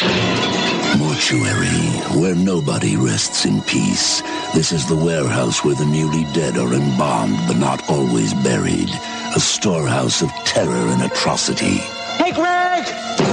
Mortuary, where nobody rests in peace. This is the warehouse where the newly dead are embalmed but not always buried. A storehouse of terror and atrocity. Hey, Greg!